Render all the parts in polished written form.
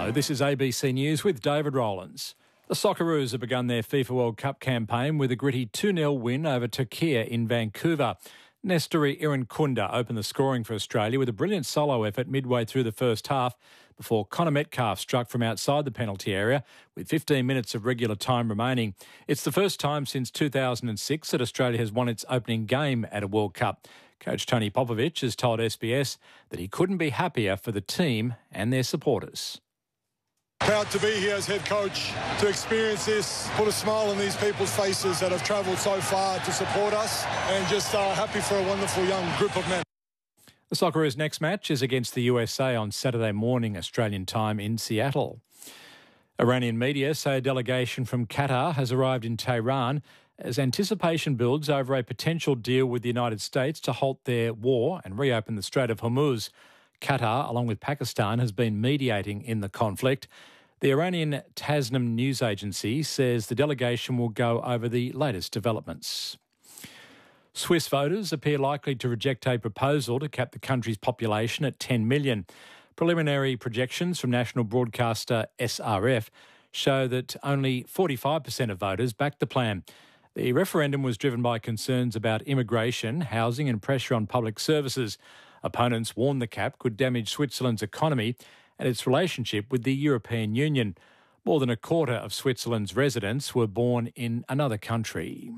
Hello, this is ABC News with David Rowlands. The Socceroos have begun their FIFA World Cup campaign with a gritty 2-0 win over Turkey in Vancouver. Nestori Irankunda opened the scoring for Australia with a brilliant solo effort midway through the first half before Connor Metcalfe struck from outside the penalty area with 15 minutes of regular time remaining. It's the first time since 2006 that Australia has won its opening game at a World Cup. Coach Tony Popovic has told SBS that he couldn't be happier for the team and their supporters. Proud to be here as head coach, to experience this, put a smile on these people's faces that have travelled so far to support us, and just happy for a wonderful young group of men. The Socceroos' next match is against the USA on Saturday morning, Australian time in Seattle. Iranian media say a delegation from Qatar has arrived in Tehran as anticipation builds over a potential deal with the United States to halt their war and reopen the Strait of Hormuz. Qatar, along with Pakistan, has been mediating in the conflict. The Iranian Tasnim news agency says the delegation will go over the latest developments. Swiss voters appear likely to reject a proposal to cap the country's population at 10 million. Preliminary projections from national broadcaster SRF show that only 45% of voters backed the plan. The referendum was driven by concerns about immigration, housing and pressure on public services. Opponents warned the cap could damage Switzerland's economy and its relationship with the European Union. More than a quarter of Switzerland's residents were born in another country.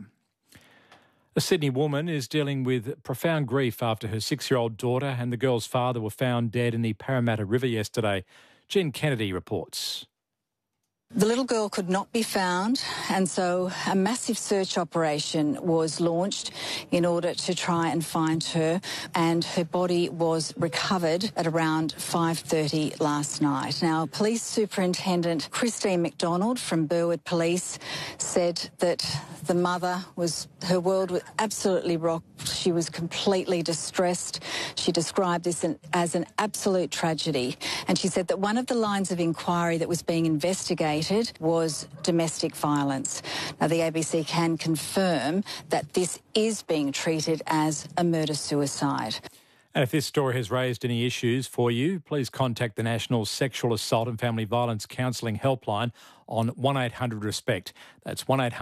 A Sydney woman is dealing with profound grief after her 6-year-old daughter and the girl's father were found dead in the Parramatta River yesterday. Jen Kennedy reports. The little girl could not be found, and so a massive search operation was launched in order to try and find her, and her body was recovered at around 5:30 last night. Now, Police Superintendent Christine McDonald from Burwood Police said that the mother her world was absolutely rocked. She was completely distressed. She described this as an absolute tragedy, and she said that one of the lines of inquiry that was being investigated was domestic violence. Now, the ABC can confirm that this is being treated as a murder-suicide. And if this story has raised any issues for you, please contact the National Sexual Assault and Family Violence Counselling Helpline on 1800-RESPECT. That's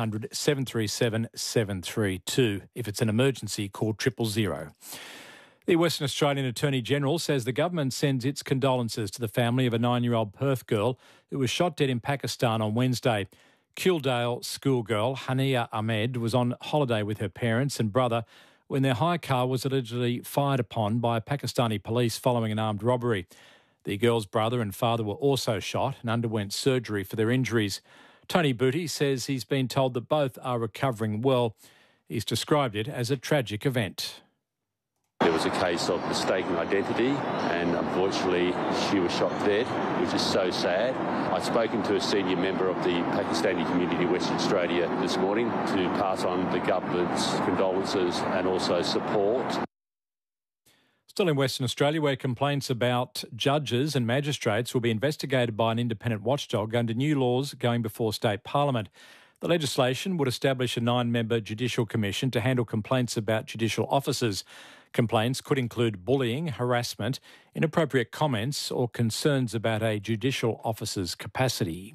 1800-737-732. If it's an emergency, call 000. The Western Australian Attorney-General says the government sends its condolences to the family of a 9-year-old Perth girl who was shot dead in Pakistan on Wednesday. Kildale schoolgirl Hania Ahmed was on holiday with her parents and brother when their hire car was allegedly fired upon by Pakistani police following an armed robbery. The girl's brother and father were also shot and underwent surgery for their injuries. Tony Booty says he's been told that both are recovering well. He's described it as a tragic event. There was a case of mistaken identity and unfortunately she was shot dead, which is so sad. I've spoken to a senior member of the Pakistani community in Western Australia this morning to pass on the government's condolences and also support. Still in Western Australia, where complaints about judges and magistrates will be investigated by an independent watchdog under new laws going before State Parliament. The legislation would establish a 9-member judicial commission to handle complaints about judicial officers. Complaints could include bullying, harassment, inappropriate comments or concerns about a judicial officer's capacity.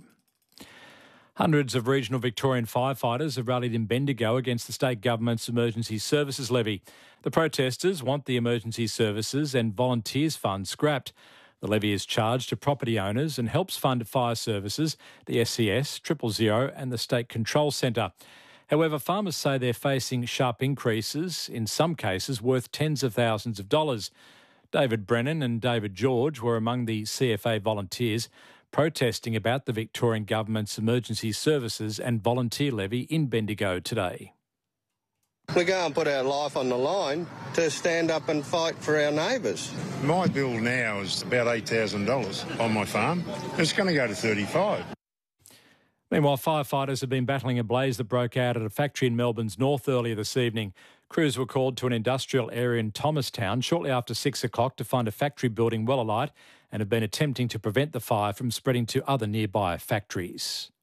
Hundreds of regional Victorian firefighters have rallied in Bendigo against the state government's emergency services levy. The protesters want the emergency services and volunteers fund scrapped. The levy is charged to property owners and helps fund fire services, the SES, 000 and the State Control Centre. However, farmers say they're facing sharp increases, in some cases worth tens of thousands of dollars. David Brennan and David George were among the CFA volunteers protesting about the Victorian Government's emergency services and volunteer levy in Bendigo today. We go and put our life on the line to stand up and fight for our neighbours. My bill now is about $8,000 on my farm. It's going to go to $35,000. Meanwhile, firefighters have been battling a blaze that broke out at a factory in Melbourne's north earlier this evening. Crews were called to an industrial area in Thomastown shortly after 6 o'clock to find a factory building well alight and have been attempting to prevent the fire from spreading to other nearby factories.